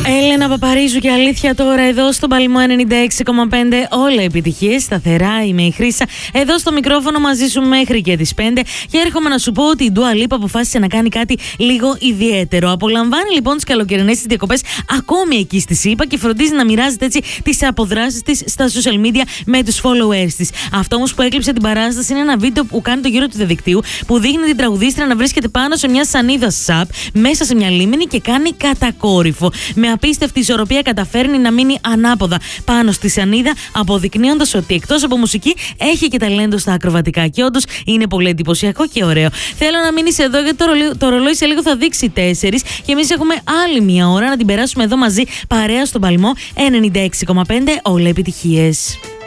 Έλενα Παπαρίζου και αλήθεια τώρα εδώ στον Παλμό 96,5. Όλα επιτυχίες, σταθερά. Είμαι η Χρύσα. Εδώ στο μικρόφωνο μαζί σου μέχρι και τις 5. Και έρχομαι να σου πω ότι η Dua Lipa αποφάσισε να κάνει κάτι λίγο ιδιαίτερο. Απολαμβάνει λοιπόν τις καλοκαιρινές της διακοπές ακόμη εκεί στη ΣΥΠΑ και φροντίζει να μοιράζεται έτσι τις αποδράσεις της στα social media με τους followers της. Αυτό όμως που έκλειψε την παράσταση είναι ένα βίντεο που κάνει το γύρο του διαδικτύου που δείχνει την τραγουδίστρια να βρίσκεται πάνω σε μια σανίδα σαπ μέσα σε μια λίμνη και κάνει κατακόρυφο. Με απίστευτη ισορροπία καταφέρνει να μείνει ανάποδα πάνω στη σανίδα, αποδεικνύοντας ότι εκτός από μουσική έχει και ταλέντο στα ακροβατικά. Και όντως είναι πολύ εντυπωσιακό και ωραίο. Θέλω να μείνεις εδώ γιατί το ρολόι σε λίγο θα δείξει 4 και εμείς έχουμε άλλη μια ώρα να την περάσουμε εδώ μαζί παρέα στον Παλμό 96,5. Όλα επιτυχίες.